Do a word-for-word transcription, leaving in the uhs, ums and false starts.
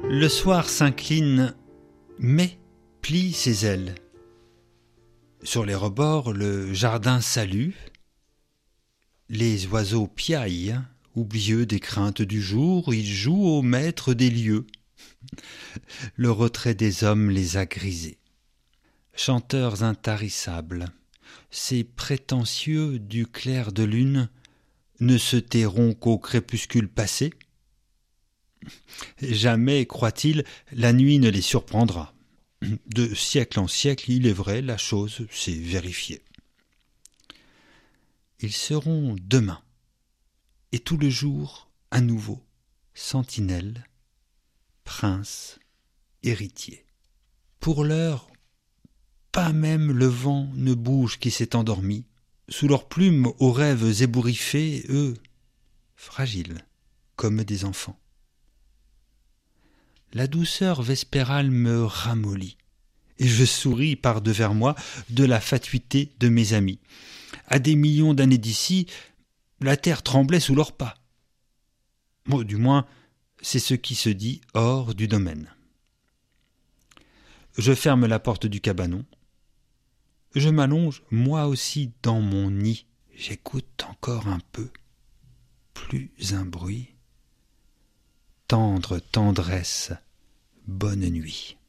Le soir s'incline, mais plie ses ailes. Sur les rebords, le jardin salue. Les oiseaux piaillent, oublieux des craintes du jour, ils jouent au maître des lieux. Le retrait des hommes les a grisés. Chanteurs intarissables, ces prétentieux du clair de lune ne se tairont qu'au crépuscule passé. Jamais, croit-il, la nuit ne les surprendra. De siècle en siècle, il est vrai, la chose s'est vérifiée. Ils seront demain, et tout le jour, à nouveau, sentinelles, princes, héritiers. Pour l'heure, pas même le vent ne bouge qui s'est endormi. Sous leurs plumes aux rêves ébouriffés, eux, fragiles, comme des enfants. La douceur vespérale me ramollit, et je souris par-devers moi de la fatuité de mes amis. À des millions d'années d'ici, la terre tremblait sous leurs pas. Bon, du moins, c'est ce qui se dit hors du domaine. Je ferme la porte du cabanon. Je m'allonge, moi aussi, dans mon nid. J'écoute encore un peu, plus un bruit. Tendre tendresse, bonne nuit.